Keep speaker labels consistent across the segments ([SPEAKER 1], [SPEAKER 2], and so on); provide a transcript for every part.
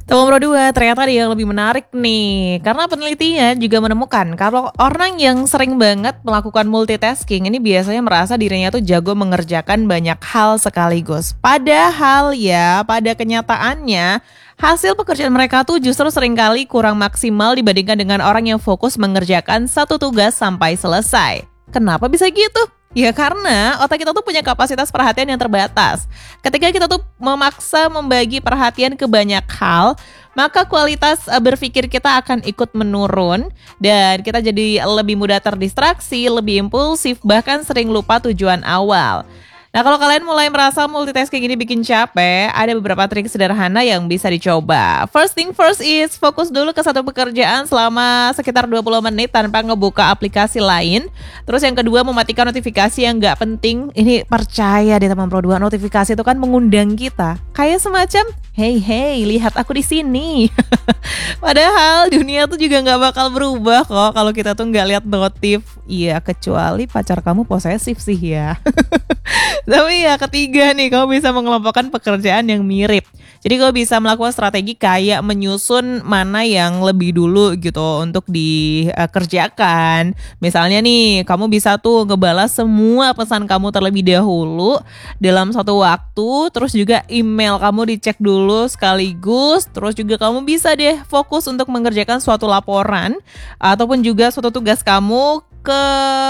[SPEAKER 1] Teman Pro 2 ternyata ada yang lebih menarik nih. Karena penelitian juga menemukan kalau orang yang sering banget melakukan multitasking ini biasanya merasa dirinya tuh jago mengerjakan banyak hal sekaligus. Padahal ya pada kenyataannya hasil pekerjaan mereka tuh justru seringkali kurang maksimal dibandingkan dengan orang yang fokus mengerjakan satu tugas sampai selesai. Kenapa bisa gitu? Ya karena otak kita tuh punya kapasitas perhatian yang terbatas. Ketika kita tuh memaksa membagi perhatian ke banyak hal, maka kualitas berpikir kita akan ikut menurun dan kita jadi lebih mudah terdistraksi, lebih impulsif, bahkan sering lupa tujuan awal. Nah, kalau kalian mulai merasa multitasking ini bikin capek, ada beberapa trik sederhana yang bisa dicoba. First thing first is fokus dulu ke satu pekerjaan selama sekitar 20 menit tanpa ngebuka aplikasi lain. Terus yang kedua, mematikan notifikasi yang nggak penting. Ini percaya deh teman Pro 2, notifikasi itu kan mengundang kita. Kayak semacam, hey, lihat aku di sini. Padahal dunia tuh juga nggak bakal berubah kok kalau kita tuh nggak lihat notif. Iya, kecuali pacar kamu posesif sih ya. Tapi ya ketiga nih, kamu bisa mengelompokkan pekerjaan yang mirip. Jadi kamu bisa melakukan strategi kayak menyusun mana yang lebih dulu gitu untuk dikerjakan. Misalnya nih, kamu bisa tuh ngebalas semua pesan kamu terlebih dahulu dalam satu waktu. Terus juga email kamu dicek dulu sekaligus. Terus juga kamu bisa deh fokus untuk mengerjakan suatu laporan ataupun juga suatu tugas kamu ke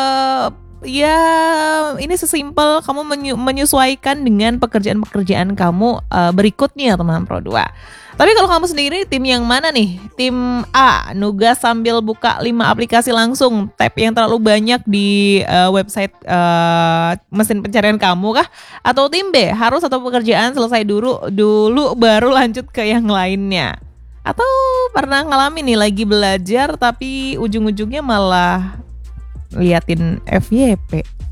[SPEAKER 1] ya ini sesimpel kamu menyesuaikan dengan pekerjaan-pekerjaan kamu berikutnya teman Pro 2. Tapi kalau kamu sendiri tim yang mana nih? Tim A, nugas sambil buka 5 aplikasi langsung, tab yang terlalu banyak di website mesin pencarian kamu kah? Atau tim B, harus satu pekerjaan selesai dulu baru lanjut ke yang lainnya? Atau pernah ngalamin nih lagi belajar tapi ujung-ujungnya malah liatin FYP.